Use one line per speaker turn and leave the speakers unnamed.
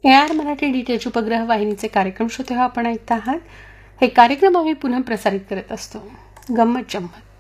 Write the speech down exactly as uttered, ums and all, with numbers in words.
A R Marathi DTH उपग्रह वाहिनीचे कार्यक्रम श्रोते हो आपण ऐकता आहात. हे कार्यक्रम आम्ही पुन्हा प्रसारित करत असतो. गंमत जम्मत